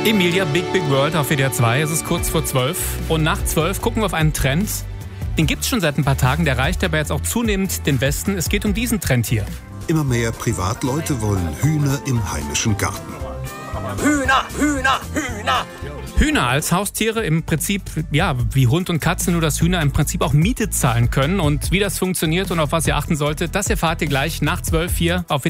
Emilia, Big Big World auf WDR 2. Es ist kurz vor 12. Und nach 12 gucken wir auf einen Trend. Den gibt es schon seit ein paar Tagen. Der erreicht aber jetzt auch zunehmend den Westen. Es geht um diesen Trend hier. Immer mehr Privatleute wollen Hühner im heimischen Garten. Hühner, Hühner, Hühner. Hühner als Haustiere im Prinzip, ja, wie Hund und Katze, nur dass Hühner im Prinzip auch Miete zahlen können. Und wie das funktioniert und auf was ihr achten solltet, das erfahrt ihr gleich nach 12 hier auf WDR